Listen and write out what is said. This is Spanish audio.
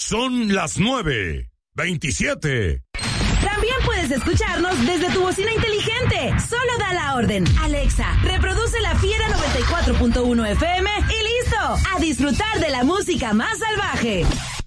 Son las 9:27. También puedes escucharnos desde tu bocina inteligente. Solo da la orden. Alexa, reproduce La Fiera 94.1 FM y listo. A disfrutar de la música más salvaje.